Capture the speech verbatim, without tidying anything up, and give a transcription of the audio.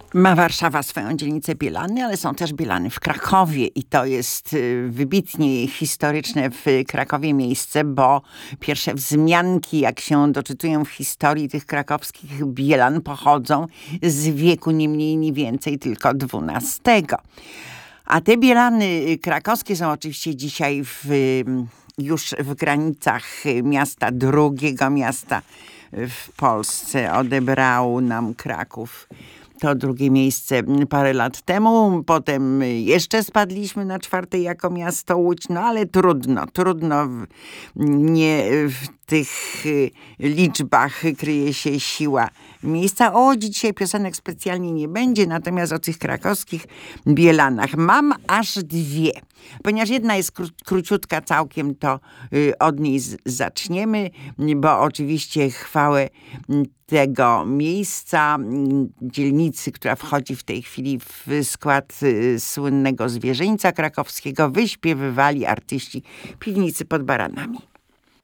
Ma Warszawa swoją dzielnicę Bielany, ale są też Bielany w Krakowie i to jest wybitnie historyczne w Krakowie miejsce, bo pierwsze wzmianki, jak się doczytują w historii tych krakowskich Bielan, pochodzą z wieku ni mniej, ni więcej, tylko dwunastego. A te Bielany krakowskie są oczywiście dzisiaj w, już w granicach miasta, drugiego miasta w Polsce. Odebrał nam Kraków to drugie miejsce parę lat temu. Potem jeszcze spadliśmy na czwarte jako miasto Łódź, no ale trudno, trudno. W, nie w tych liczbach kryje się siła miejsca. O Łodzi dzisiaj piosenek specjalnie nie będzie, natomiast o tych krakowskich Bielanach mam aż dwie. Ponieważ jedna jest kró- króciutka całkiem, to y, od niej z- zaczniemy, bo oczywiście chwałę tego miejsca, dzielnicy, która wchodzi w tej chwili w skład y, słynnego zwierzyńca krakowskiego, wyśpiewywali artyści Piwnicy pod Baranami.